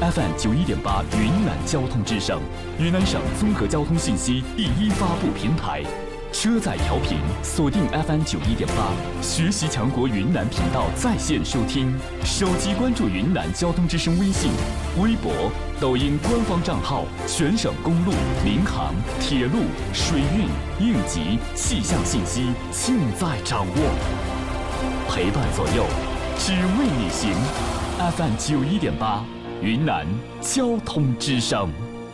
FM91.8云南交通之声，云南省综合交通信息第一发布平台。车载调频锁定 FM91.8，学习强国云南频道在线收听，手机关注云南交通之声微信、微博、抖音官方账号，全省公路、民航、铁路、水运、应急、气象信息尽在掌握，陪伴左右，只为你行。FM91.8，云南交通之声。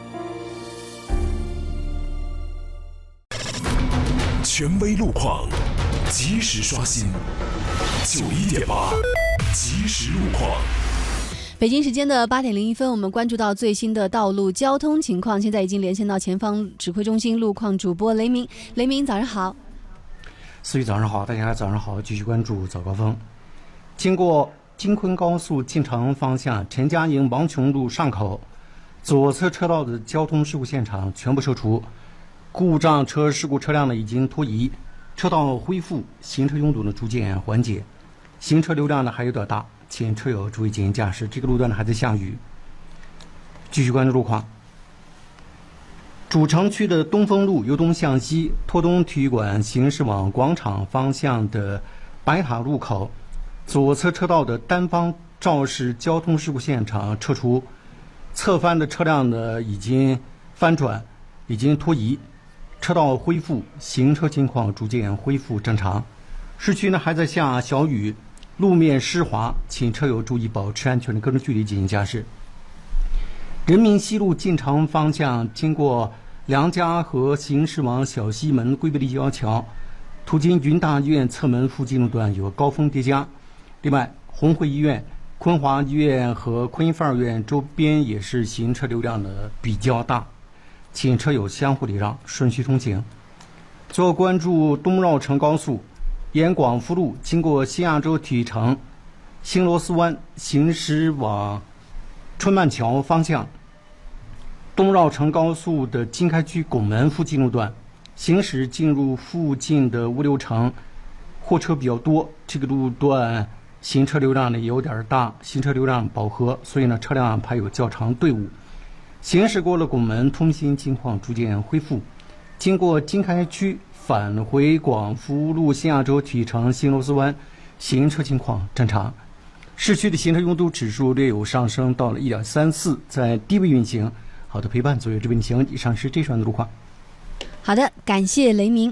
权威路况，及时刷新。91.8，即时路况。 北京时间的8点01分，我们关注到最新的道路交通情况。现在已经连线到前方指挥中心路况主播雷鸣。雷鸣，早上好。 思雨，早上好，大家早上好，继续关注早高峰。经过京昆高速进城方向陈家营王琼路上口左侧车道的交通事故现场全部撤除，故障车事故车辆呢已经脱移，车道恢复，行车拥堵呢逐渐缓解，行车流量呢还有点大，请车友注意谨慎驾驶。这个路段呢还在下雨。继续关注路况。主城区的东风路由东向西，拓东体育馆行驶往广场方向的白塔路口左侧车道的单方肇事交通事故现场撤除，侧翻的车辆呢已经翻转，已经脱移，车道恢复，行车情况逐渐恢复正常。市区呢还在下小雨，路面湿滑，请车友注意保持安全的个人距离进行驾驶。人民西路进城方向经过梁家河行驶往小西门归北立交桥，途经云大医院侧门附近路段有高峰叠加。另外，红会医院、昆华医院和昆医范儿院周边也是行车流量的比较大，请车友相互礼让，顺序通行。最后关注东绕城高速沿广福路经过新亚洲体育城新螺丝湾行驶往春曼桥方向，东绕城高速的经开区拱门附近路段行驶进入附近的物流城，货车比较多，这个路段行车流量呢有点大，行车流量饱和，所以呢车辆排有较长队伍。行驶过了拱门，通行情况逐渐恢复。经过经开区返回广福路新亚洲体育城新螺丝湾，行车情况正常。市区的行车拥堵指数略有上升到了 1.34， 在低位运行。好的陪伴左右这边行，以上是这段的路况。 好的，感谢雷鸣。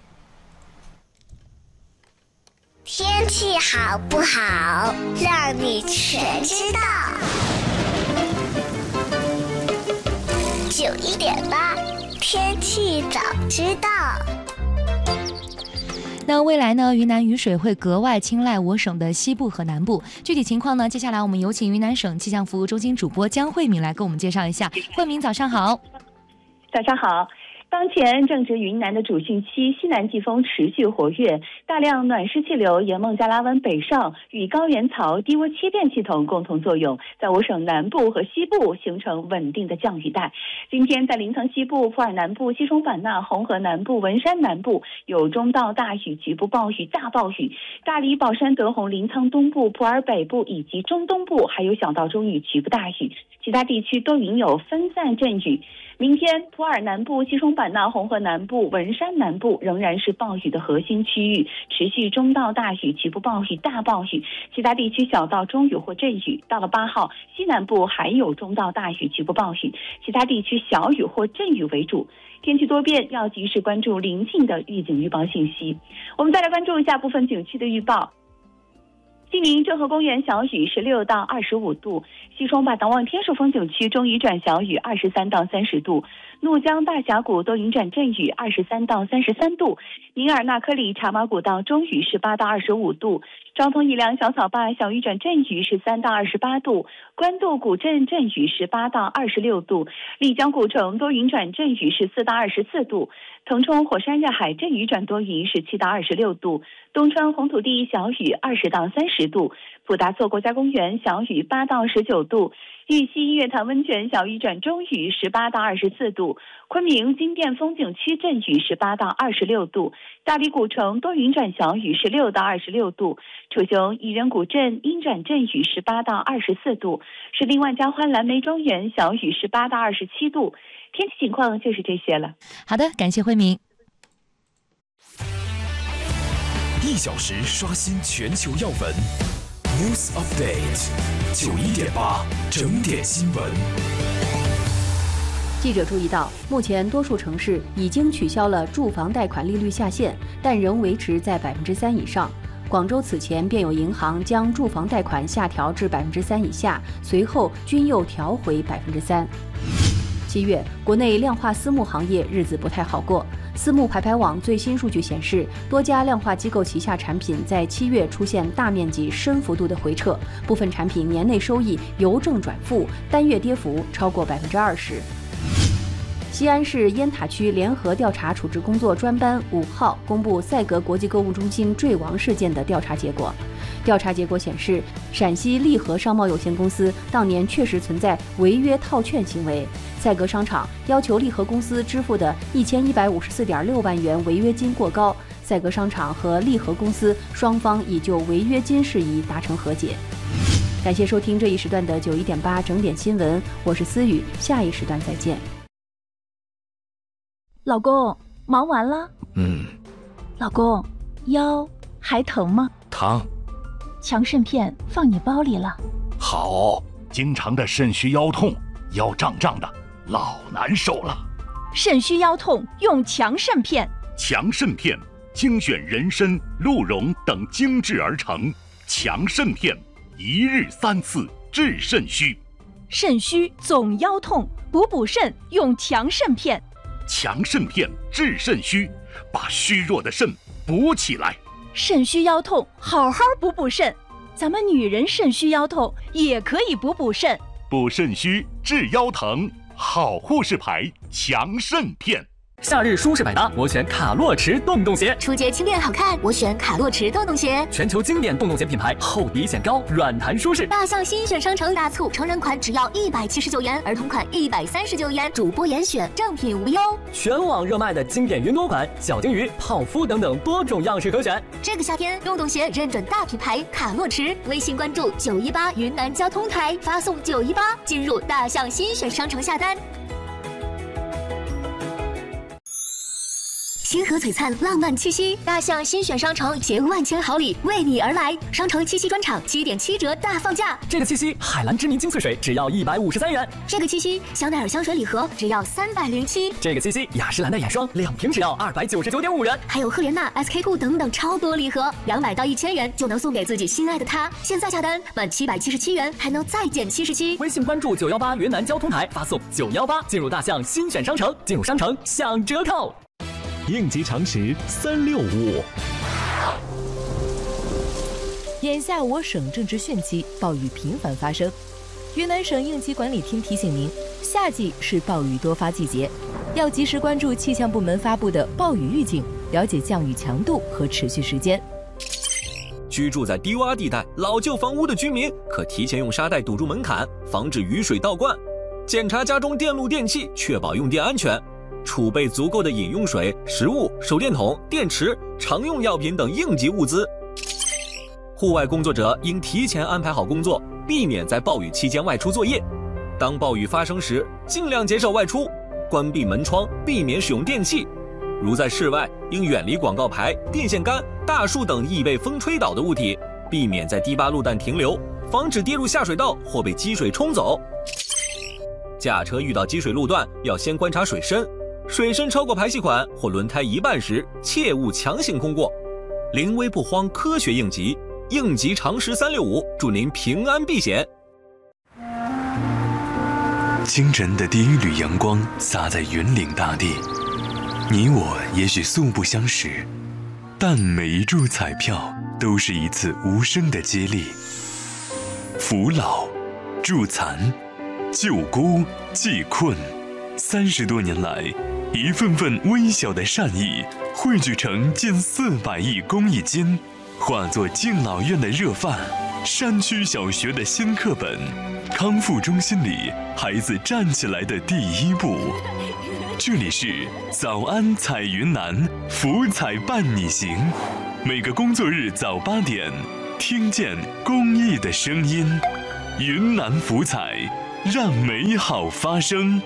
天气好不好，让你全知道。91.8，天气早知道。 那未来呢，云南雨水会格外青睐我省的西部和南部。具体情况呢，接下来我们有请云南省气象服务中心主播江慧敏来给我们介绍一下。慧敏，早上好。 早上好。当前正值云南的主汛期，西南季风持续活跃，大量暖湿气流沿孟加拉湾北上，与高原槽低涡切变系统共同作用，在我省南部和西部形成稳定的降雨带。今天在临淄西部、普洱南部、西双版纳、红河南部、文山南部有中到大雨、局部暴雨、大暴雨；大理、保山、德宏、临沧东部、普洱北部以及中东部还有小到中雨、局部大雨，其他地区多云有分散阵雨。明天，普洱南部、西双版纳、红河南部、文山南部仍然是暴雨的核心区域，持续中到大雨、局部暴雨、大暴雨，其他地区小到中雨或阵雨。到了8号，西南部还有中到大雨、局部暴雨，其他地区小雨或阵雨为主。天气多变，要及时关注临近的预警预报信息。我们再来关注一下部分景区的预报。西宁郑和公园小雨16到25度，西双版纳望天数风景区中雨转小雨23到30度，怒江大峡谷多云转阵雨23到33度，宁尔纳科里茶马古道中雨18到25度，昭通宜良小草坝小雨转阵雨13到28度，官渡古镇阵雨18到26度，丽江古城多云转阵雨14到24度，腾冲火山热海阵雨转多云17到26度，东川红土地小雨20到30 10度；普达措国家公园小雨8到19度；玉溪月潭温泉小雨转中雨18到24度；昆明金店风景区阵雨18到26度；大理古城多云转小雨16到26度；楚雄艺人古镇阴转阵雨18到24度；士林万家欢蓝莓庄园小雨18到27度。天气情况就是这些了。 好的，感谢慧敏。 1小时刷新全球要闻 ，News Update 91.8整点新闻。 记者注意到，目前多数城市已经取消了住房贷款利率下限，但仍维持在3%以上。广州此前便有银行将住房贷款下调至3%以下，随后均又调回3%。7月，国内量化私募行业日子不太好过。私募排排网最新数据显示，多家量化机构旗下产品在7月出现大面积、深幅度的回撤，部分产品年内收益由正转负，单月跌幅超过20%。西安市烟塔区联合调查处置工作专班5号公布赛格国际购物中心坠亡事件的调查结果。调查结果显示，陕西利和商贸有限公司当年确实存在违约套券行为，赛格商场要求利和公司支付的1154.6万元违约金过高，赛格商场和利和公司双方已就违约金事宜达成和解。感谢收听这一时段的91.8整点新闻，我是思雨，下一时段再见。 老公，忙完了？老公，腰还疼吗？ 疼。 强肾片放你包里了。 好，经常的肾虚腰痛，腰胀胀的，老难受了。 肾虚腰痛用强肾片。 强肾片精选人参、鹿茸等精制而成，强肾片1日3次治肾虚。 肾虚总腰痛，补肾用强肾片。 强肾片治肾虚，把虚弱的肾补起来。 肾虚腰痛，好好补肾。咱们女人肾虚腰痛也可以补肾。 补肾虚治腰疼，好护士牌强肾片。 夏日舒适百搭，我选卡洛驰洞洞鞋； 初阶轻便好看，我选卡洛驰洞洞鞋。 全球经典洞洞鞋品牌，厚底显高，软弹舒适。 大象新选商城大促，成人款只要179元，儿童款139元，主播严选，正品无忧。 全网热卖的经典云朵款、小金鱼、泡芙等等多种样式可选。 这个夏天，洞洞鞋认准大品牌卡洛驰，微信关注918云南交通台，发送918进入大象新选商城下单。星河璀璨，浪漫气息，大象新选商城携万千好礼为你而来。商城七夕专场7.7折大放价， 这个七夕海蓝之谜精粹水只要153元， 这个七夕香奈儿香水礼盒只要307， 这个七夕雅诗兰黛眼霜2瓶只要299.5元， 还有赫莲娜、SK two 等等超多礼盒，200到1000元就能送给自己心爱的他。现在下单满777元还能再减77。 微信关注918云南交通台，发送918进入大象新选商城，进入商城享折扣。 应急常识365。 眼下我省正值汛期，暴雨频繁发生。云南省应急管理厅提醒您，夏季是暴雨多发季节，要及时关注气象部门发布的暴雨预警，了解降雨强度和持续时间。 居住在低洼地带、老旧房屋的居民可提前用沙袋堵住门槛，防止雨水倒灌。检查家中电路电器，确保用电安全。储备足够的饮用水、食物、手电筒、电池、常用药品等应急物资。户外工作者应提前安排好工作，避免在暴雨期间外出作业。当暴雨发生时，尽量减少外出，关闭门窗，避免使用电器。如在室外，应远离广告牌、电线杆、大树等易被风吹倒的物体，避免在低洼路段停留，防止跌入下水道或被积水冲走。驾车遇到积水路段，要先观察水深。水深超过排气管或轮胎一半时，切勿强行通过。临危不慌，科学应急，应急常识365，祝您平安避险。 惊人的第一缕阳光洒在云岭大地，你我也许素不相识，但每一注彩票都是一次无声的接力。扶老、助残、救孤、济困，30多年来，一份份微小的善意汇聚成近400亿公益金， 化作敬老院的热饭，山区小学的新课本，康复中心里孩子站起来的第一步。这里是早安彩云南，福彩伴你行。每个工作日早8点，听见公益的声音，云南福彩，让美好发生。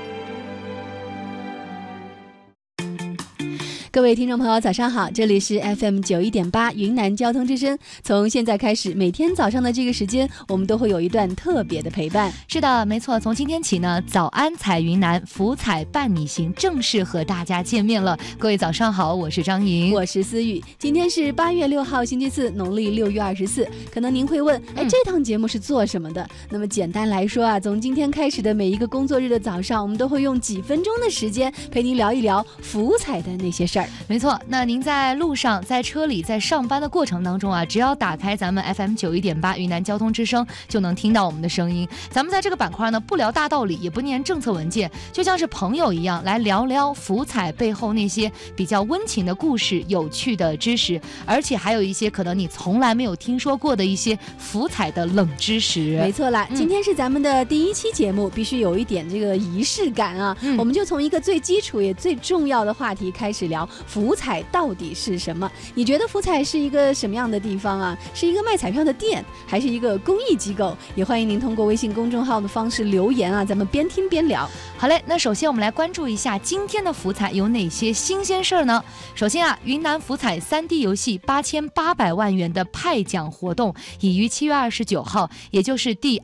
各位听众朋友早上好，这里是 FM 91.8云南交通之声。从现在开始，每天早上的这个时间，我们都会有一段特别的陪伴。 是的，没错，从今天起呢，早安彩云南，福彩伴你行正式和大家见面了。各位早上好，我是张莹， 我是思雨。今天是8月6号星期四，农历6月24。可能您会问，这档节目是做什么的？那么简单来说啊，从今天开始的每一个工作日的早上，我们都会用几分钟的时间陪您聊一聊福彩的那些事儿。 没错，那您在路上、在车里、在上班的过程当中啊，只要打开咱们 FM 91.8云南交通之声，就能听到我们的声音。咱们在这个板块呢，不聊大道理，也不念政策文件，就像是朋友一样，来聊聊福彩背后那些比较温情的故事、有趣的知识，而且还有一些可能你从来没有听说过的一些福彩的冷知识。 没错啦，今天是咱们的第1期节目，必须有一点这个仪式感啊。我们就从一个最基础也最重要的话题开始聊，福彩到底是什么？你觉得福彩是一个什么样的地方啊？是一个卖彩票的店，还是一个公益机构？也欢迎您通过微信公众号的方式留言啊，咱们边听边聊。 好嘞，那首先我们来关注一下今天的福彩有哪些新鲜事儿呢？首先啊，云南福彩3D 游戏8800万元的派奖活动已于7月29号，也就是第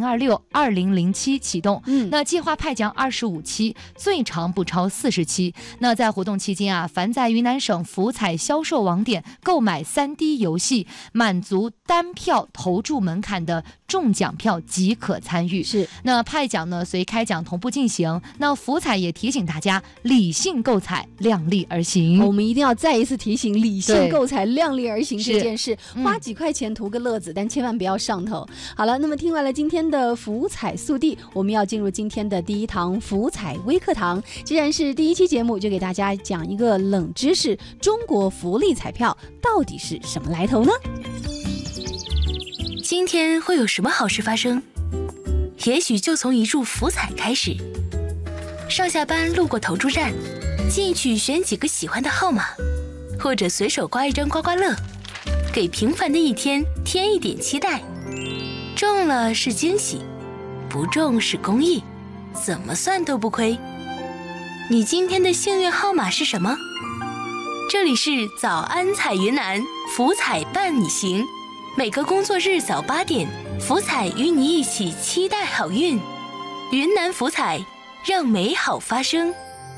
2026-2007启动。那计划派奖25期，最长不超40期。那在活动期间啊，凡在云南省福彩销售网点购买3D 游戏，满足单票投注门槛的中奖票即可参与。 是， 那派奖呢随开奖同步进行。那福彩也提醒大家理性购彩，量力而行。 我们一定要再一次提醒理性购彩，量力而行这件事。花几块钱图个乐子，但千万不要上头。好了，那么听完了今天的福彩速递，我们要进入今天的第一堂福彩微课堂。既然是第1期节目，就给大家讲一个冷知识，中国福利彩票到底是什么来头呢？ 今天会有什么好事发生？也许就从一注福彩开始。上下班路过投注站，进去选几个喜欢的号码，或者随手刮一张刮刮乐，给平凡的一天添一点期待。中了是惊喜，不中是公益，怎么算都不亏。你今天的幸运号码是什么？这里是早安彩云南，福彩伴你行。每个工作日早8点，福彩与你一起期待好运。云南福彩，让美好发生。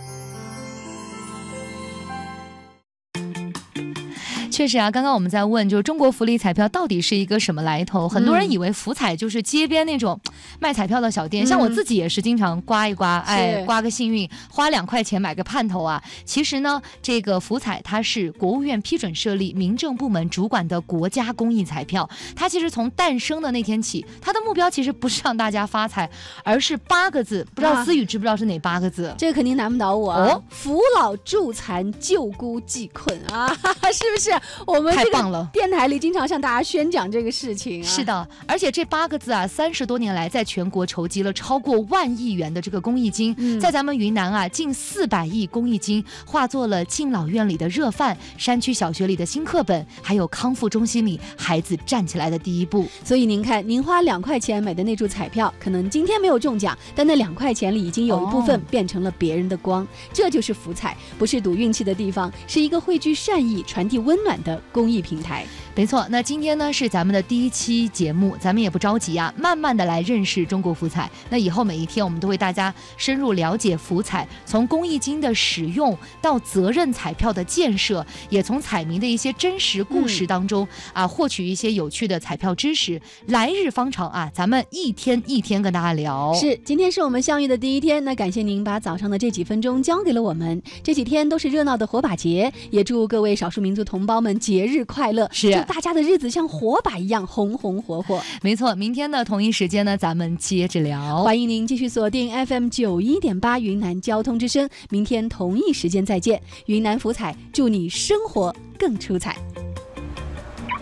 确实啊，刚刚我们在问，就是中国福利彩票到底是一个什么来头？很多人以为福彩就是街边那种卖彩票的小店，像我自己也是经常刮一刮，刮个幸运，花2块钱买个盼头啊。其实呢，这个福彩它是国务院批准设立、民政部门主管的国家公益彩票。它其实从诞生的那天起，它的目标其实不是让大家发财，而是8个字。不知道思雨知不知道是哪8个字？ 这个肯定难不倒我啊！扶老助残，救孤济困啊，是不是？我们太棒了， 电台里经常向大家宣讲这个事情啊。 是的，而且这8个字啊，30多年来在全国筹集了超过1万亿元的这个公益金，在咱们云南啊，近400亿公益金化作了敬老院里的热饭、山区小学里的新课本，还有康复中心里孩子站起来的第一步。 所以您看，您花2块钱买的那注彩票，可能今天没有中奖，但那2块钱里已经有一部分变成了别人的光。这就是福彩，不是赌运气的地方，是一个汇聚善意、传递温暖的公益平台。 没错，那今天呢是咱们的第1期节目，咱们也不着急啊，慢慢的来认识中国福彩。那以后每一天我们都为大家深入了解福彩，从公益金的使用到责任彩票的建设，也从彩民的一些真实故事当中获取一些有趣的彩票知识。来日方长啊，咱们一天一天跟大家聊。 是，今天是我们相遇的第1天，那感谢您把早上的这几分钟交给了我们。这几天都是热闹的火把节，也祝各位少数民族同胞们节日快乐。 是， 祝大家的日子像火把一样红红火火。 没错，明天的同一时间呢，咱们接着聊。 欢迎您继续锁定 FM 91.8云南交通之声，明天同一时间再见。云南福彩，祝你生活更出彩。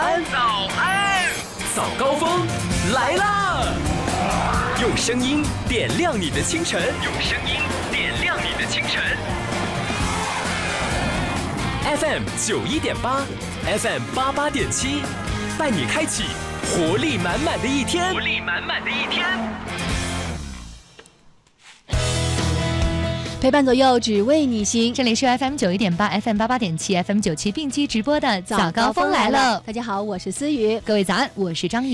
安，早安，早高峰来啦！用声音点亮你的清晨，用声音点亮你的清晨。FM 91.8 ，FM 88.7，带你开启活力满满的一天，活力满满的一天。 陪伴左右，只为你行。 这里是 FM 91.8 FM 88.7 FM 97并机直播的早高峰来了。 大家好，我是思雨， 各位早安，我是张毅。